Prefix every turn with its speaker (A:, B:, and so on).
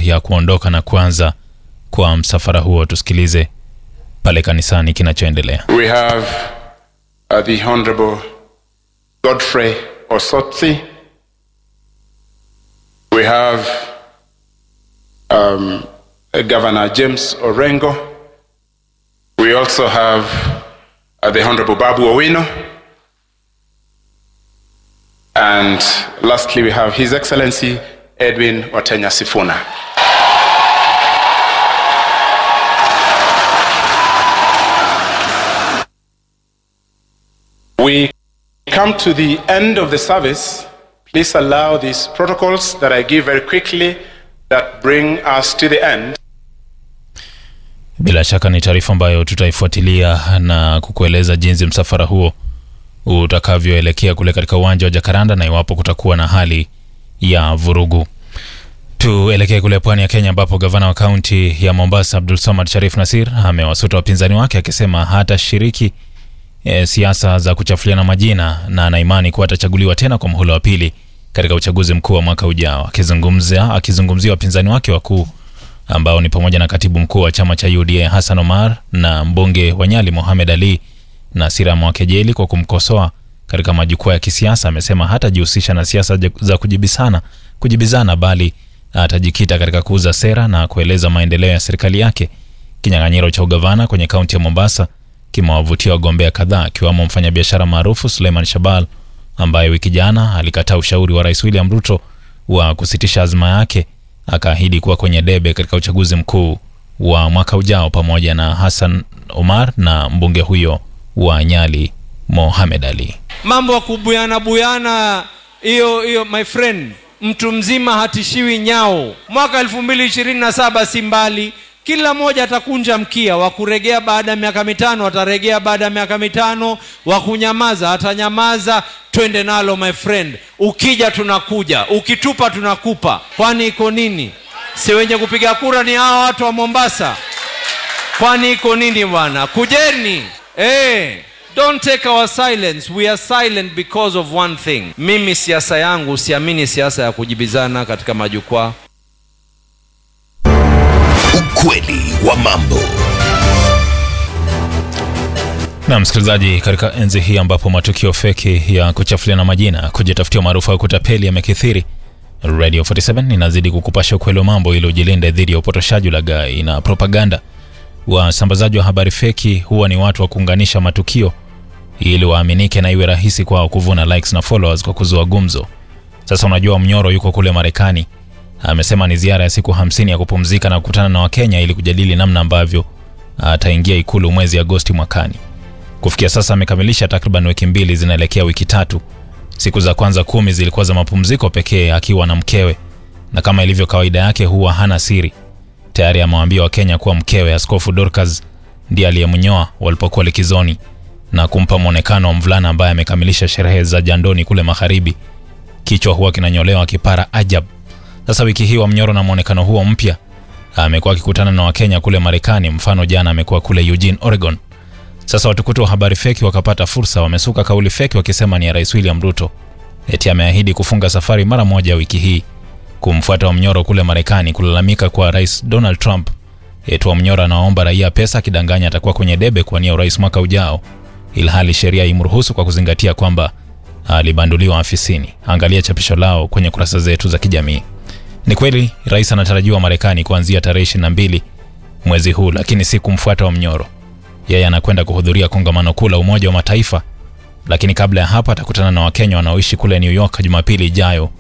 A: ya kuondoka na kuanza kwa msafara huo. Tusikilize pale kanisani kinachoendelea.
B: We have the Honorable Godfrey Osotsi. We have Governor James Orengo. We also have the Honorable Babu Owino. And lastly, we have His Excellency Edwin Watenya Sifuna. We come to the end of the service. Please allow these protocols that I give very quickly that bring us to the end.
A: Bila shaka ni taarifa ambayo tutaifuatilia na kukueleza jinsi msafara huo utakavyoelekea kule katika uwanja wa Jacaranda na iwapo kutakuwa na hali ya vurugu. Tuelekee kule pwani ya Kenya ambapo gavana wa kaunti ya Mombasa Abdul Samad Sharif Nasir amewasuta wapinzani wake akisema hatashiriki siasa za kuchafuliana majina na ana imani kuwa atachaguliwa tena kwa muhula wa pili katika uchaguzi mkuu wa mwaka ujao. Akizungumzia wapinzani wake wakuu ambao ni pamoja na katibu mkuu wa chama cha UDA Hassan Omar na mbunge wa Nyali Mohamed Ali, Nasir amewakejeli kwa kumkosoa katika majukwaa ya kisiasa. Amesema hatajihusisha na siasa za kujibizana bali atajikita katika kuuza sera na kueleza maendeleo ya serikali yake. Kinyang'anyiro cha ugavana kwenye kaunti ya Mombasa kimewavutia wagombea kadhaa akiwamo mfanyabiashara maarufu Suleiman Shabal ambaye wiki jana alikataa ushauri wa Rais William Ruto wa kusitisha azma yake, akaahidi kuwa kwenye debe katika uchaguzi mkuu wa mwaka ujao pamoja na Hassan Omar na mbunge huyo wa Nyali Mohamed Ali.
C: Mambo ya kubuyana hiyo my friend, mtu mzima hatishiwi nyao. Mwaka 2027 si mbali, kila mmoja atakunja mkia. Wa kuregea baada ya miaka mitano ataregea baada ya miaka mitano, wa kunyamaza atanyamaza. Twende nalo my friend, ukija tunakuja, ukitupa tunakupa. Kwani iko nini? Si wenye kupiga kura ni hao watu wa Mombasa? Kwani iko nini bwana? Kujeni. Don't take our silence. We are silent because of one thing. Mimi siasa yangu siamini siasa ya kujibizana katika majukwaa.
D: Ukweli wa mambo.
A: Na msikilizaji, katika enzi hii ambapo matukio feki ya kuchafuliana majina, kujitafutia maarufu au kutapeli yamekithiri, Radio 47 inazidi kukupasha ukweli wa mambo ili ujilinde dhidi ya upotoshaji, ulaghai na propaganda. Wasambazaji wa habari feki huwa ni watu wa kuunganisha matukio ili waaminike na iwe rahisi kwao kuvuna likes na followers kwa kuzua gumzo. Sasa unajua Mnyoro yuko kule Marekani. Amesema ni ziara ya siku 50 ya kupumzika na kukutana na Wakenya ili kujadili namna ambavyo ataingia ikulu mwezi Agosti mwakani. Kufikia sasa amekamilisha takriban wiki 2 zinaelekea wiki 3. Siku za kwanza 10 zilikuwa za mapumziko pekee akiwa na mkewe, na kama ilivyo kawaida yake huwa hana siri. Tayari amewaambia Wakenya kuwa mkewe Askofu Dorcas ndiye aliyemnyoa walipokuwa likizoni na kumpa muonekano wa mvulana ambaye amekamilisha sherehe za jandoni kule magharibi. Kichwa huwa kinanyolewa kipara ajab. Sasa wiki hii wa Mnyoro na muonekano huo mpya amekuwa akikutana na Wakenya kule Marekani. Mfano jana amekuwa kule Eugene, Oregon. Sasa watukutu wa habari feki wakapata fursa, wamesuka kauli feki wakisema ni ya Rais William Ruto. Eti ameahidi kufunga safari mara moja wiki hii kumfuata wa Mnyoro kule Marekani kulalamika kwa Rais Donald Trump. Eti wa Mnyoro anaomba raia pesa kidanganya atakuwa kwenye debe kuwania urais mwaka ujao, ilhali sheria imruhusu kwa kuzingatia kwamba alibanduliwa afisini. Angalia chapisho lao kwenye kurasa zetu za kijamii. Ni kweli rais anatarajiwa Marekani kuanzia tarehe 22 mwezi huu, lakini si kumfuata wa Mnyoro. Yeye anakwenda kuhudhuria kongamano kuu la Umoja wa Mataifa, lakini kabla ya hapa atakutana na Wakenya wanaoishi kule New York Jumapili ijayo